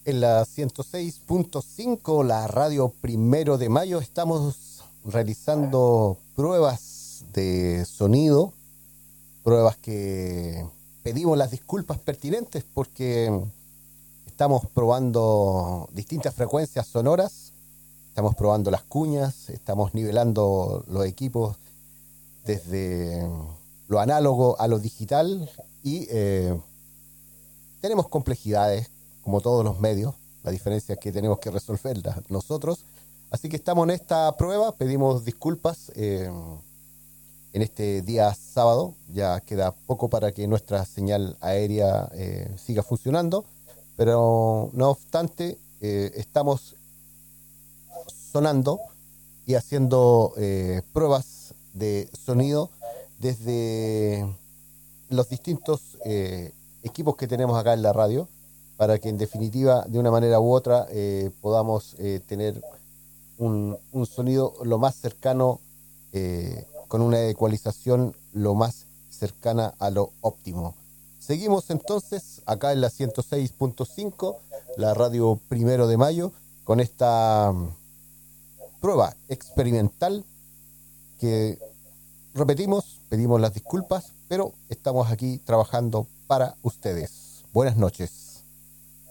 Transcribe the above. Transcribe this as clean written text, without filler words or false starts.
En la 106.5, la radio Primero de Mayo, estamos realizando pruebas de sonido, pruebas que pedimos las disculpas pertinentes porque estamos probando distintas frecuencias sonoras, estamos probando las cuñas, estamos nivelando los equipos desde lo análogo a lo digital y tenemos complejidades como todos los medios. La diferencia es que tenemos que resolverlas nosotros. Así que estamos en esta prueba, pedimos disculpas en este día sábado. Ya queda poco para que nuestra señal aérea siga funcionando, pero no obstante, estamos sonando y haciendo pruebas de sonido desde los distintos equipos que tenemos acá en la radio, para que en definitiva, de una manera u otra, podamos tener un sonido lo más cercano, con una ecualización lo más cercana a lo óptimo. Seguimos entonces acá en la 106.5, la radio Primero de Mayo, con esta prueba experimental que repetimos, pedimos las disculpas, pero estamos aquí trabajando para ustedes. Buenas noches.